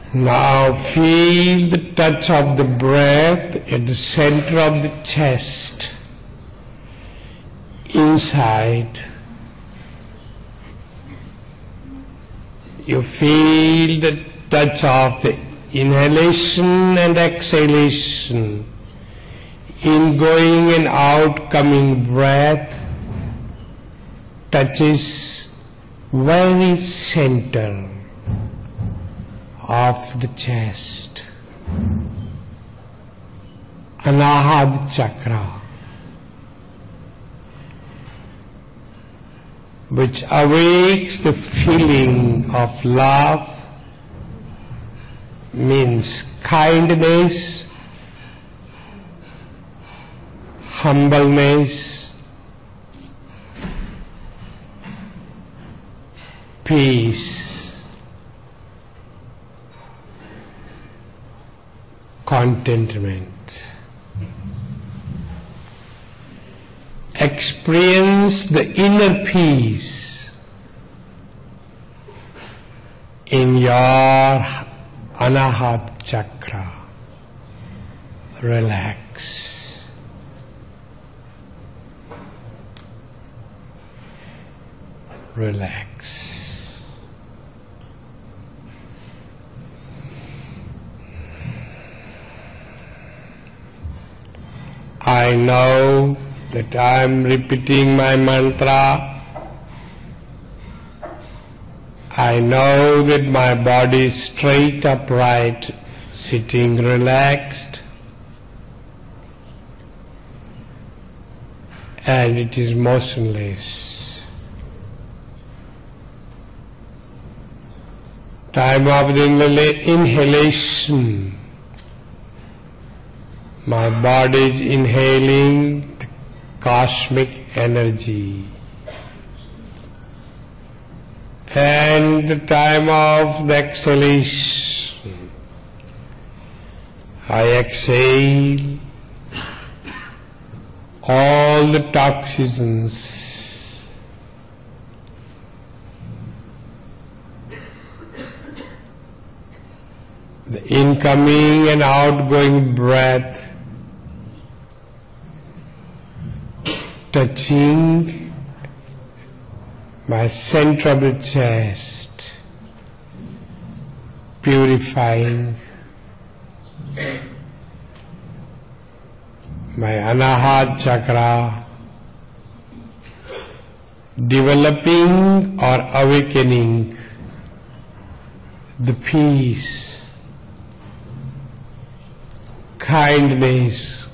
Now feel the touch of the breath at the center of the chest, inside. You feel the touch of the inhalation and exhalation, ingoing and outgoing breath touches very center of the chest, Anahata Chakra, which awakes the feeling of love, means kindness, humbleness, peace, contentment. Experience the inner peace in your Anahata Chakra. Relax. Relax. I know that I am repeating my mantra. I know that my body is straight upright, sitting relaxed, and it is motionless. Time of the inhalation, my body is inhaling the cosmic energy. And the time of the exhalation, I exhale all the toxins, the incoming and outgoing breath touching my center of the chest, purifying my Anahata Chakra, developing or awakening the peace, kindness,